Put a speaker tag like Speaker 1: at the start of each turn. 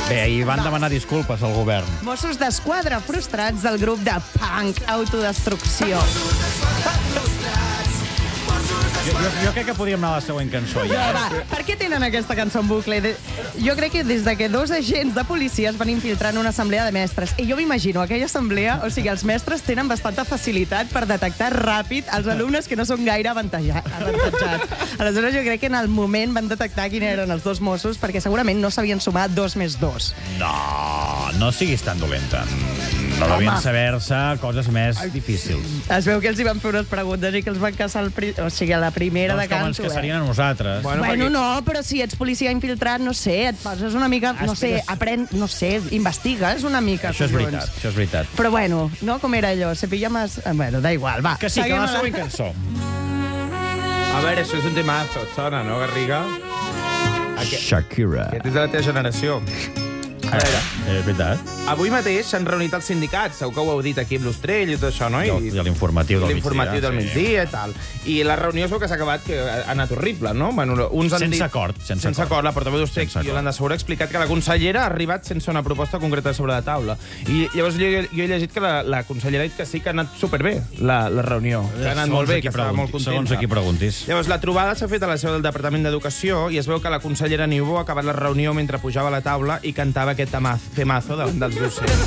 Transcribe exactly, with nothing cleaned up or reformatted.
Speaker 1: Bé, ahir van demanar disculpes al govern.
Speaker 2: Mossos d'Esquadra frustrats del grup de punk autodestrucció.
Speaker 1: Jo, jo, jo crec que podríem anar a la següent cançó. Ja.
Speaker 2: Va, per què tenen aquesta cançó en bucle? De... Jo crec que des de que dos agents de policia es van infiltrar en una assemblea de mestres. I jo m'imagino aquella assemblea, o sigui, els mestres tenen bastanta facilitat per detectar ràpid els alumnes que no són gaire avantatja- avantatjats. Aleshores, jo crec que en el moment van detectar quins eren els dos Mossos, perquè segurament no sabien sumar dos més dos.
Speaker 1: No, no siguis tan dolenta. No devien saber-se coses més difícils.
Speaker 2: Es veu que els hi van fer unes preguntes i que els van caçar el pri... o sigui, a la primera
Speaker 1: doncs
Speaker 2: de canto.
Speaker 1: Doncs com ens caçarien a nosaltres.
Speaker 2: Bueno, bueno perquè... no, però si ets policia infiltrat, no sé, et poses una mica, no sé, aprèn, no sé, investigues una mica.
Speaker 1: Això és veritat, això és veritat.
Speaker 2: Però bueno, no, com era allò, se pilla más... Bueno, da igual, va.
Speaker 1: Que sí, que la següent cançó.
Speaker 3: A veure, això és un temazo, et sona, no, Garriga? Aquest,
Speaker 1: Shakira.
Speaker 3: aquest és de la teva generació. A veure,
Speaker 1: És veritat.
Speaker 3: avui mateix s'han reunit els sindicats, segur que ho heu dit aquí amb l'Ostrell i tot això, no?
Speaker 1: I, el, i l'informatiu del migdia.
Speaker 3: L'informatiu del migdia i tal. I la reunió es veu que s'ha acabat, que ha anat horrible, no? Bueno, uns han
Speaker 1: Sense
Speaker 3: dit...
Speaker 1: acord, sense
Speaker 3: sense
Speaker 1: acord.
Speaker 3: acord. La portaveu d'Ostrell, Iolanda Segura, ha explicat que la consellera ha arribat sense una proposta concreta sobre la taula. I llavors jo, jo he llegit que la, la consellera ha dit que sí que ha anat superbé, la, la reunió. Que ha anat
Speaker 1: Segons
Speaker 3: molt bé,
Speaker 1: qui
Speaker 3: que estava
Speaker 1: pregunti-
Speaker 3: molt contenta.
Speaker 1: segons a qui preguntis.
Speaker 3: Llavors, la trobada s'ha fet a la seu del Departament d'Educació i es veu que la consellera Niubó ha acabat la reunió mentre pujava a la taula i cantava aquest temazo davant dels docents.